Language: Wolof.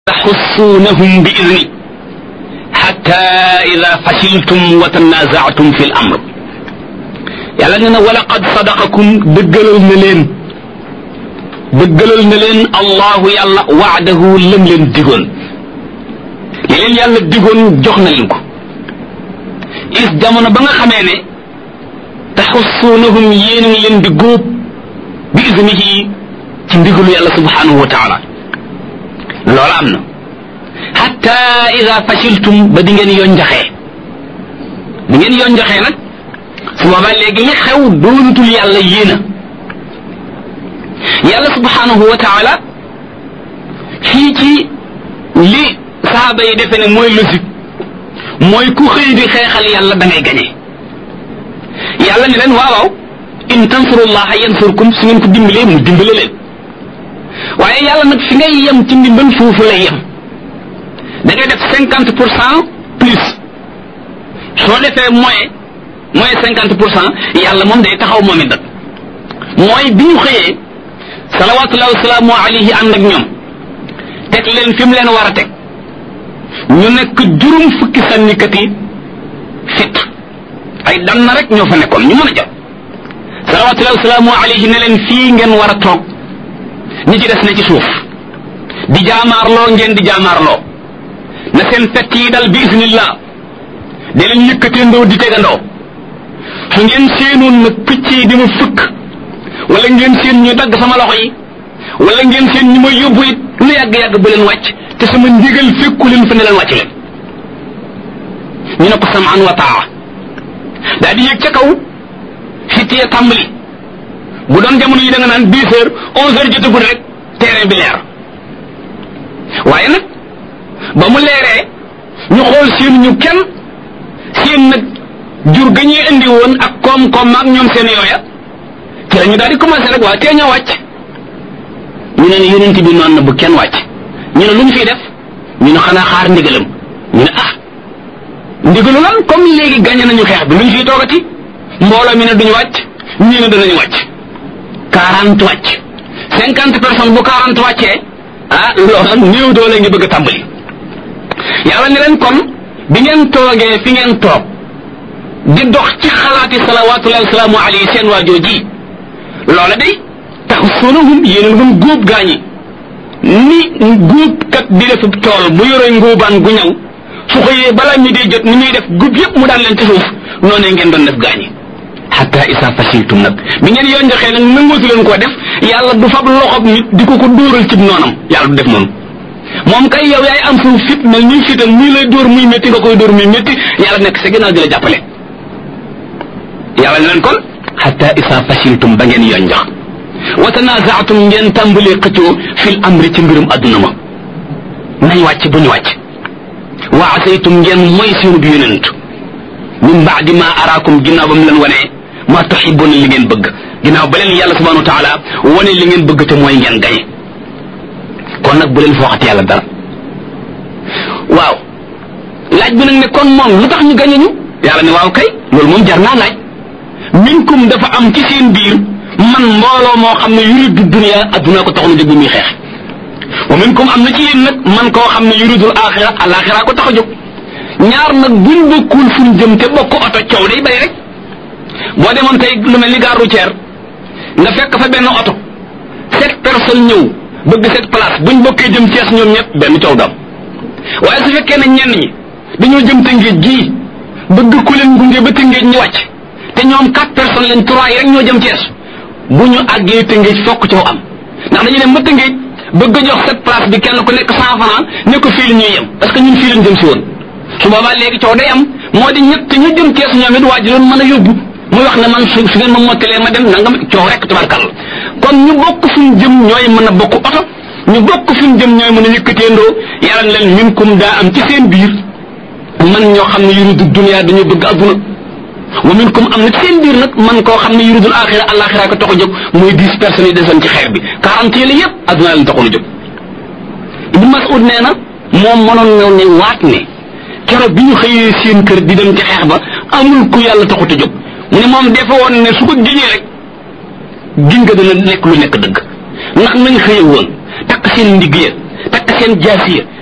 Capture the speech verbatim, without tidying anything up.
تحصونهم بإذني حتى إذا فشلتم وتنازعتم في الأمر yàlla nee na walaqad sadaqakum dëggalal na leen dëggalal na leen allahu yàlla waadahu lam leen digoon li leen yàlla digoon jox na leen ko is jamono ba nga xamee ne taxussuunahum yéen ngi leen di góob bi iznihi ci ndigalu yàlla subhanahu wa taala loola am na hatta ida fashiltum ba di ngeen yonjaxee di ngeen yonjaxee nag su boobaa léegi li xew doonutul yàlla yéena yàlla subhanahu wa taala fii ci li saaba yi defe ne mooy logique mooy ku xëy di xeexal yàlla da ngay gañe yàlla ne leen waaw waaw in tansurullaha yansurkum su ngeen ko dimbalee mu dimbale leen waaye yàlla nag fi ngay yem ci ndimbal foofu lay yem da ngay def cinquante pour cent plus soo defee moyen mooy cinquante pour cent yàlla moom day taxaw moom it nag mooy bi ñu xëyee salawatullahi wasalaamu alayhi ànd ak ñoom teg leen fi mu leen war a teg ñu nekk juróom fukki sànnikat yi fit ay dan na rek ñoo fa nekkoon ñu mën a jot salawatullahi wasalaamu alayhi ne leen fii ngeen war a toog ñi ci des ne ci suuf di jaamaarloo ngeen di jaamaarloo na seen fett yi dal bi isnillah da leen yëkkateendoo di tegandoo su ngeen seenoon nag picc yi di ma fëkk wala ngeen seen ñu dagg sama loxo yi wala ngeen seen ñu ma yóbbu it lu yàgg-yàgg bu leen wàcc te sama ndigal fekku leen fa ne leen wàcc leen ñu ne ko samaan wa taa daa di yéeg ca kaw fittee tàmbali bu doon jamono yi da nga naan dix heures onze heures jotagul rek terrain bi leer waaye nag ba mu leeree ñu xool seen ñu kenn seen nag jur ga ñuy indi woon ak koom-koom ak ñoom seen yooya ci la ñu daal di commencé rek waa tee ñoo wàcc ñu ne ne yonent bi noonu na bu kenn wàcc ñu ne lu ñu fiy def ñu ne xanaa xaar ndigalam ñu ne ah ndigalu lan comme léegi gagné nañu xeex bi lu ñu fiy toogati mbooloo mi ne duñu wàcc ñii ne danañu wàcc quarante wàcc cinquante personnes bu quarante wàccee ah loolu néew doole ngi bëgg a tàmbali yàlla ne leen kon bi ngeen toogee fi ngeen toog di dox ci xalaati salawatullahi wasalaamu alayhi seen waajoo ji loola day taxsunahum yéen a góob gaañi ni góob kat di def tool bu yore ngóobaan gu ñëw su xëyee balaa ñu dee jot ni muy def góob yëpp mu daan leen ci suuf noonu ngeen doon def gaañi hatta isa fashiltum nag bi ngeen yoon joxee nag nangootu leen koo def yàlla du fab loxob nit di ko ko dóoral cib noonam yàlla du def noonu moom kay yow yaay am suuf fit mel ñuy fitam muy lay dóor muy métti nga koy dóor muy métti yàlla nekk sa ginnaaw di la jàppale yàlla ne leen kon hatta isa fashiltum ba ngeen yoon jox wa tanaza'tum ngeen tàmbalee xëccoo fil amri ci mbirum adduna ma nañ wàcc bu ñu wàcc wa asaytum ngeen mooy seenu bi yonent min ba'di ma araakum ginnaaw ba mu leen wanee ma tuhibbuna li ngeen bëgg ginnaaw ba leen yàlla subhanahu wa ta'ala wane li ngeen bëgg te mooy ngeen gañe kon nag bu leen fooxati yàlla dara waaw laaj bi nag ne kon moom lu tax ñu gañe ñu yàlla ne waaw kay loolu moom jar naa laaj minkum dafa am ci seen biir man mbooloo moo xam ne yuridu dunya adduna ko tax na jóg bi muy xeex wa minkum am na ci yéen nag man koo xam ne yuridul axira alaxira ko tax a jóg ñaar nag buñ bokkul fuñ jëm te bokk oto coow day bari rek boo demoon tey lu mel ni gare routière nga fekk fa benn oto sept personnes ñëw bëgg sept place buñ bokkee jëm Cees ñoom ñëpp benn coow dam waaye su fekkee ne ñenn ñi dañoo jëm Tëngéej gii bëgg ku leen gunge ba Tëngéej ñu wàcc te ñoom quatre personnes leen trois yi rek ñoo jëm Cees bu ñu àggee Tëngéej fokk coow am ndax dañu dem ba Tëngéej bëgg a jox sept place bi kenn ku nekk cent francs ne ko fii la ñuy yem parce que ñun fii lañ jëm si woon su boobaa léegi coow day am moo di ñett ñu jëm Cees ñoom it waa ji doon mën a yóbbu muy wax ne man su su ngeen ma mottalee ma dem nangam coow rek tubarkal kon ñu bokk fuñ jëm ñooy mën a bokk oto ñu bokk fuñ jëm ñooy mën a yëkkateendoo yàlla leen minkum daa am ci seen biir man ñoo xam ne yuridu dunya dañoo bëgg adduna wa minkum am na ci seen biir nag man koo xam ne yuridul axira alaxira ko tax a jóg muy dix personnes yi desoon ci xeer bi quarante yi la yëpp adduna leen taxoon a jóg Ibn Mas'ud nee na moom mënoon ñëw ne waat ne keroog bi ñu xëyee seen kër di dem ci xeex ba amul ku yàlla taxut a jóg mu ne moom defe woon ne su ko giñee rek giñ nga dana nekk lu nekk dëgg ndax nañ xëye woon takk seen ndigg ya takk seen jaasiya